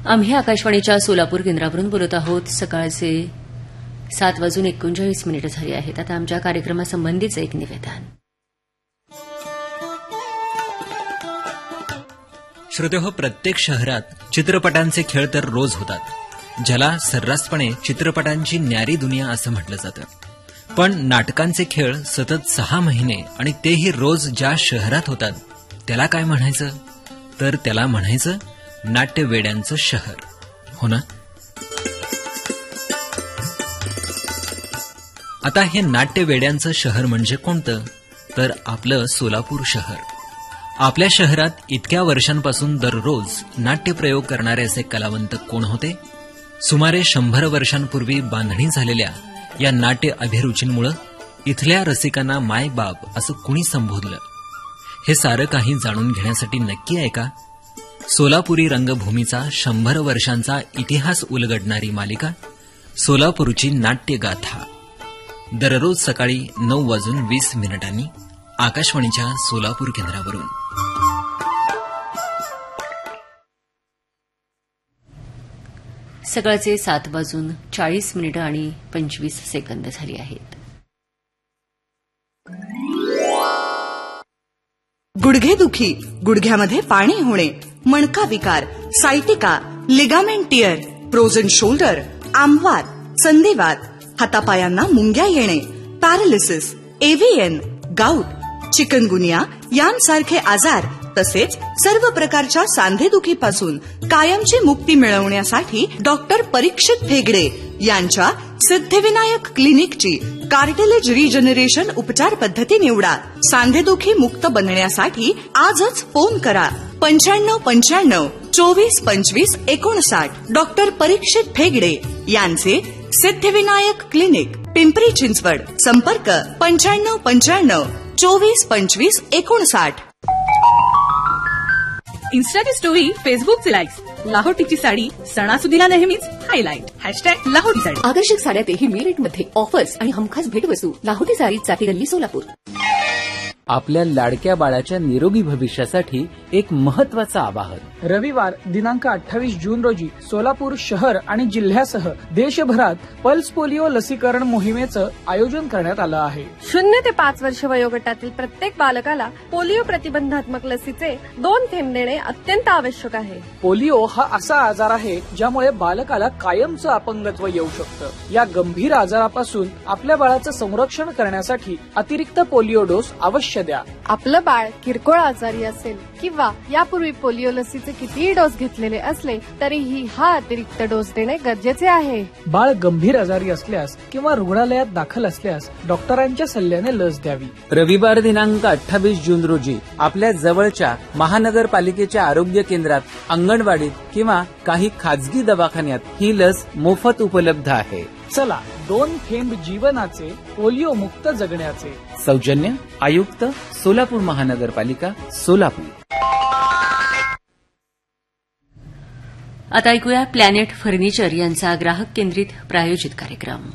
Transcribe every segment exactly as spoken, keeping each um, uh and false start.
आम्ही आकाशवाणीच्या सोलापूर केंद्रावरून बोलत आहोत. सकाळचे सात वाजून एकोणचाळीस मिनिटं झाली आहेत. आता आमच्या कार्यक्रमासंबंधीचं एक निवेदन. श्रोतेहो, प्रत्येक शहरात चित्रपटांचे खेळ तर रोज होतात, ज्याला सर्रासपणे चित्रपटांची न्यारी दुनिया असं म्हटलं जातं. पण नाटकांचे खेळ सतत सहा महिने आणि तेही रोज ज्या शहरात होतात त्याला काय म्हणायचं? तर त्याला म्हणायचं नाट्यवेड्यांचं शहर, हो ना? आता हे नाट्यवेड्यांचं शहर म्हणजे कोणतं? तर आपलं सोलापूर शहर. आपल्या शहरात इतक्या वर्षांपासून दररोज नाट्यप्रयोग करणारे असे कलावंत कोण होते? सुमारे शंभर वर्षांपूर्वी बांधणी झालेल्या या नाट्य अभिरुचींमुळे इथल्या रसिकांना माय बाप असं कुणी संबोधलं? हे सारं काही जाणून घेण्यासाठी नक्की ऐका सोलापुरी रंगभूमीचा शंभर वर्षांचा इतिहास उलगडणारी मालिका सोलापूरची नाट्यगाथा. दररोज सकाळी नऊ वाजून वीस मिनिटांनी आकाशवाणीच्या सोलापूर केंद्रावरून. सकाळचे सात वाजून चाळीस मिनिटं आणि पंचवीस सेकंद झाली आहेत. गुडघेदुखी, गुडघ्यामध्ये पाणी होणे, मणका विकार, sciatica, ligament tier, frozen shoulder, आमवात, संधिवात, हातापायांना मुंग्या येणे, पॅरालिसिस, एव्हीएन, गाऊट, चिकनगुनिया यांसारखे आजार तसेच सर्व प्रकारच्या सांधेदुखीपासून कायमची मुक्ती मिळवण्यासाठी डॉक्टर परीक्षित भेगडे यांच्या सिद्धिविनायक क्लिनिकची कार्टिलेज रिजनरेशन उपचार पद्धती निवडा. सांधेदुखी मुक्त बनण्यासाठी आजच फोन करा पंच्याण्णव पंच्याण्णव चोवीस पंचवीस एकोणसाठ. डॉक्टर परीक्षित भेगडे यांचे सिद्धिविनायक क्लिनिक, पिंपरी चिंचवड. संपर्क पंच्याण्णव पंच्याण्णव चोवीस पंचवीस एकोणसाठ. इन्स्टाची स्टोरी, फेसबुकचे लाईक्स, लाहोटीची साडी सणासुदीला नेहमीच हायलाईट. हॅशटॅग लाहोटी साडी. आकर्षक साड्या तेही मी रेटमध्ये, ऑफर्स आणि हमखास भेटवस्तू. लाहोटी साडी, चाफी गल्ली, सोलापूर. आपल्या लाडक्या बाळाच्या निरोगी भविष्यासाठी एक महत्वाचं आवाहन. रविवार दिनांक अठ्ठावीस जून रोजी सोलापूर शहर आणि जिल्ह्यासह देशभरात पल्स पोलिओ लसीकरण मोहिमेचं आयोजन करण्यात आलं आहे. शून्य ते पाच वर्ष वयोगटातील प्रत्येक बालकाला पोलिओ प्रतिबंधात्मक लसीचे दोन थेंब देणे अत्यंत आवश्यक आहे. पोलिओ हा असा आजार आहे ज्यामुळे बालकाला कायमचं अपंगत्व येऊ शकतं. या गंभीर आजारापासून आपल्या बाळाचं संरक्षण करण्यासाठी अतिरिक्त पोलिओ डोस अवश्य द्या. आपलं बाळ किरकोळ आजारी असेल किंवा यापूर्वी पोलिओ लसीचे कितीही डोस घेतलेले असले तरीही हा अतिरिक्त डोस देणे गरजेचे आहे. बाळ गंभीर आजारी असल्यास किंवा रुग्णालयात दाखल असल्यास डॉक्टरांच्या सल्ल्याने लस द्यावी. रविवार दिनांक अठ्ठावीस जून रोजी आपल्या जवळच्या महानगरपालिकेच्या आरोग्य केंद्रात, अंगणवाडीत किंवा काही खाजगी दवाखान्यात ही लस मोफत उपलब्ध आहे. चला, दोन थेंब जीवनाचे, पोलिओ मुक्त जगण्याचे. सौजन्य आयुक्त, सोलापूर महानगरपालिका, सोलापूर. आता ऐकूया प्लॅनेट फर्निचर यांचा ग्राहक केंद्रित प्रायोजित कार्यक्रम.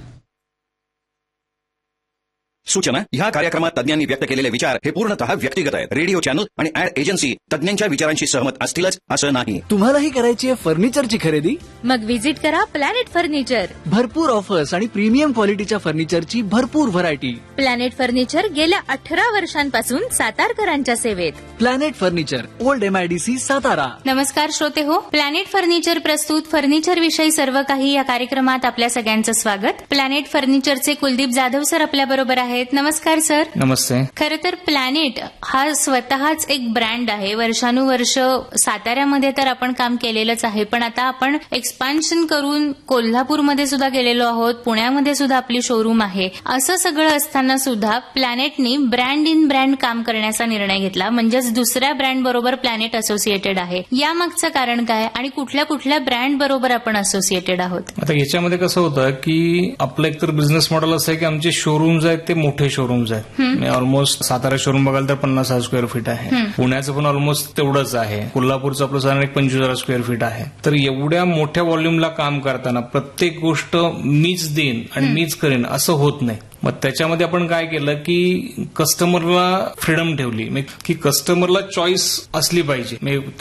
सूचना: ह्या कार्यक्रमात तज्ञांनी व्यक्त केलेले विचार हे पूर्णतः व्यक्तिगत आहेत. रेडिओ चॅनल आणि ऍड एजन्सी तज्ञांच्या विचारांशी सहमत असतीलच असं नाही. तुम्हालाही करायची आहे फर्निचरची खरेदी? मग व्हिजिट करा प्लॅनेट फर्निचर. भरपूर ऑफर्स आणि प्रीमियम क्वालिटीच्या फर्निचरची भरपूर व्हरायटी. प्लॅनेट फर्निचर गेल्या अठरा वर्षांपासून सातारकरांच्या सेवेत. Planet furniture, old MIDC, Satara. नमस्कार श्रोते हो, प्लॅनेट फर्निचर प्रस्तुत फर्निचर विषयी सर्व काही या कार्यक्रमात आपल्या सगळ्यांचं स्वागत. प्लॅनेट फर्निचरचे कुलदीप जाधव सर आपल्या बरोबर आहेत. नमस्कार सर. नमस्ते. खरं तर प्लॅनेट हा स्वतःच एक ब्रँड आहे. वर्षानुवर्ष साताऱ्यामध्ये तर आपण काम केलेलंच आहे, पण आता आपण एक्सपान्शन करून कोल्हापूरमध्ये सुद्धा गेलेलो आहोत, पुण्यामध्ये सुद्धा आपली शोरूम आहे. असं सगळं असताना सुद्धा प्लॅनेटनी ब्रँड इन ब्रँड काम करण्याचा निर्णय घेतला, म्हणजेच दुसऱ्या ब्रँड बरोबर प्लॅनेट असोसिएटेड आहे. यामागचं कारण काय आणि कुठल्या कुठल्या ब्रँड बरोबर आपण असोसिएटेड आहोत? आता याच्यामध्ये कसं होतं की आपलं एकतर बिझनेस मॉडेल असं आहे की आमचे शोरूम्स आहेत ते मोठे शोरूम्स आहेत. ऑलमोस्ट सातारा शोरूम बघाल तर पन्नास हजार स्क्वेअर फीट आहे. पुण्याचं पण ऑलमोस्ट तेवढंच आहे. कोल्हापूरचं आपलं साधारण एक पंचवीस हजार स्क्वेअर फीट आहे. तर एवढ्या मोठ्या व्हॉल्यूमला काम करताना प्रत्येक गोष्ट मीच देईन आणि मीच करेन असं होत नाही. मग त्याच्यामध्ये आपण काय केलं की कस्टमरला फ्रीडम ठेवली, की कस्टमरला चॉईस असली पाहिजे.